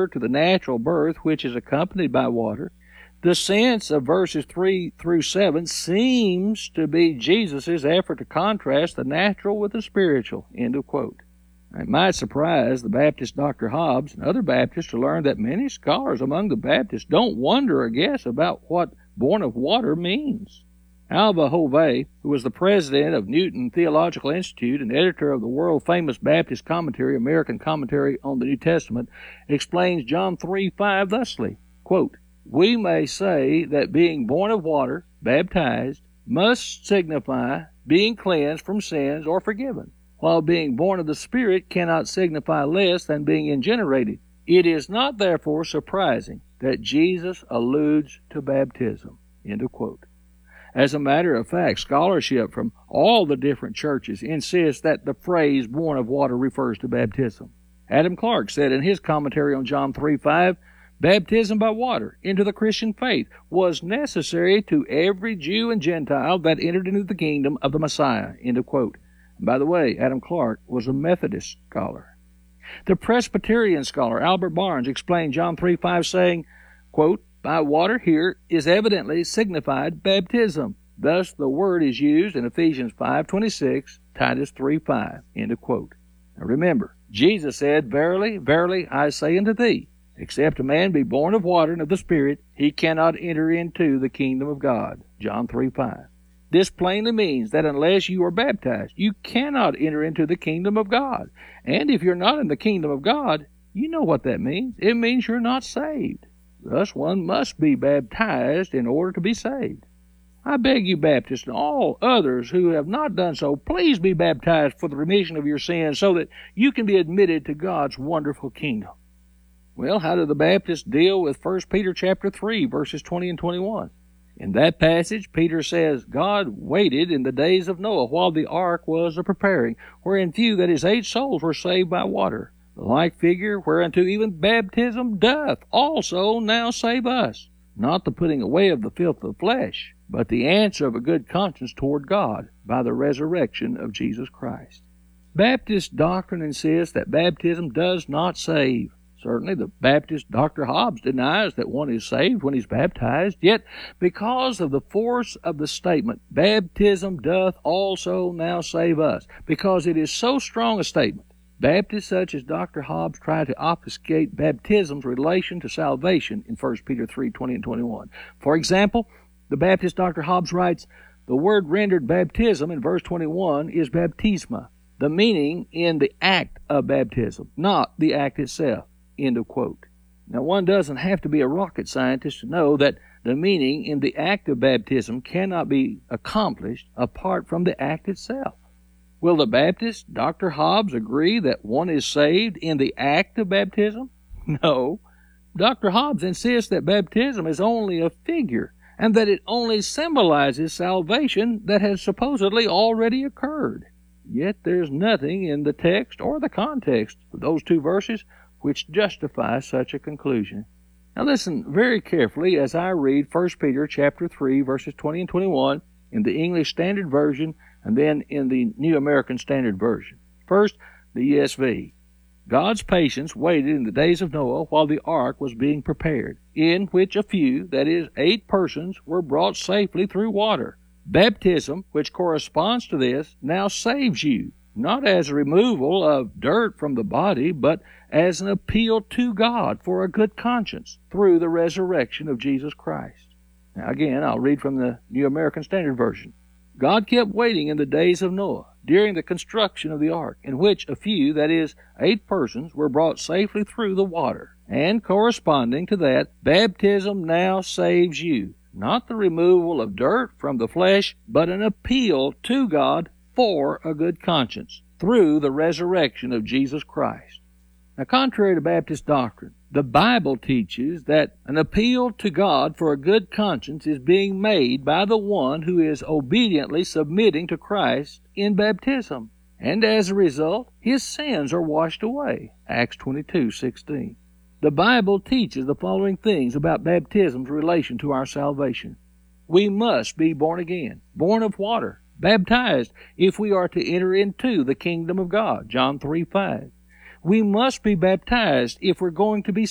refer to the natural birth which is accompanied by water. The sense of verses 3 through 7 seems to be Jesus' effort to contrast the natural with the spiritual. End of quote. It might surprise the Baptist Dr. Hobbs and other Baptists to learn that many scholars among the Baptists don't wonder or guess about what born of water means. Alva Hovey, who was the president of Newton Theological Institute and editor of the world-famous Baptist commentary, American Commentary on the New Testament, explains John 3:5 thusly, quote, "We may say that being born of water, baptized, must signify being cleansed from sins or forgiven, while being born of the Spirit cannot signify less than being ingenerated. It is not therefore surprising that Jesus alludes to baptism." End of quote. As a matter of fact, scholarship from all the different churches insists that the phrase born of water refers to baptism. Adam Clarke said in his commentary on John 3:5, baptism by water into the Christian faith was necessary to every Jew and Gentile that entered into the kingdom of the Messiah. End of quote. By the way, Adam Clarke was a Methodist scholar. The Presbyterian scholar Albert Barnes explained John 3:5 saying, quote, "By water here is evidently signified baptism. Thus the word is used in Ephesians 5:26, Titus 3:5. End of quote. Now remember, Jesus said, "Verily, verily, I say unto thee, except a man be born of water and of the Spirit, he cannot enter into the kingdom of God." John 3:5. This plainly means that unless you are baptized, you cannot enter into the kingdom of God. And if you're not in the kingdom of God, you know what that means. It means you're not saved. Thus, one must be baptized in order to be saved. I beg you, Baptists, and all others who have not done so, please be baptized for the remission of your sins so that you can be admitted to God's wonderful kingdom. Well, how do the Baptists deal with 1 Peter chapter 3, verses 20 and 21? In that passage, Peter says, God waited in the days of Noah while the ark was a-preparing, wherein few, that is 8 souls, were saved by water. The like figure whereunto even baptism doth also now save us, not the putting away of the filth of the flesh, but the answer of a good conscience toward God by the resurrection of Jesus Christ. Baptist doctrine insists that baptism does not save. Certainly the Baptist Dr. Hobbs denies that one is saved when he's baptized, yet because of the force of the statement, baptism doth also now save us, because it is so strong a statement, Baptists such as Dr. Hobbs try to obfuscate baptism's relation to salvation in 1 Peter 3, 20 and 21. For example, the Baptist Dr. Hobbs writes, the word rendered baptism in verse 21 is baptisma, the meaning in the act of baptism, not the act itself. End of quote. Now, one doesn't have to be a rocket scientist to know that the meaning in the act of baptism cannot be accomplished apart from the act itself. Will the Baptist Dr. Hobbs agree that one is saved in the act of baptism? No. Dr. Hobbs insists that baptism is only a figure and that it only symbolizes salvation that has supposedly already occurred. Yet there's nothing in the text or the context of those 2 verses which justify such a conclusion. Now listen very carefully as I read 1 Peter chapter 3, verses 20 and 21 in the English Standard Version and then in the New American Standard Version. First, the ESV. God's patience waited in the days of Noah while the ark was being prepared, in which a few, that is, 8 persons, were brought safely through water. Baptism, which corresponds to this, now saves you, not as a removal of dirt from the body, but as an appeal to God for a good conscience through the resurrection of Jesus Christ. Now again, I'll read from the New American Standard Version. God kept waiting in the days of Noah, during the construction of the ark, in which a few, that is, 8 persons, were brought safely through the water. And corresponding to that, baptism now saves you, not the removal of dirt from the flesh, but an appeal to God for a good conscience through the resurrection of Jesus Christ. Now, contrary to Baptist doctrine, the Bible teaches that an appeal to God for a good conscience is being made by the one who is obediently submitting to Christ in baptism, and as a result, his sins are washed away. Acts 22:16. The Bible teaches the following things about baptism's relation to our salvation. We must be born again, born of water, baptized if we are to enter into the kingdom of God. John 3:5. We must be baptized if we're going to be